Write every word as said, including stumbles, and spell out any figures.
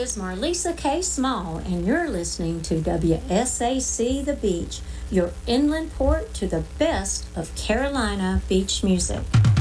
is Marlisa K. Small, and you're listening to W S A C The Beach, your inland port to the best of Carolina beach music.